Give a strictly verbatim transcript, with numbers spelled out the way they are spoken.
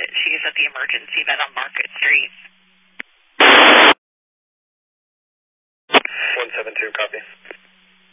She's at the emergency vet on Market Street. one seven two, copy.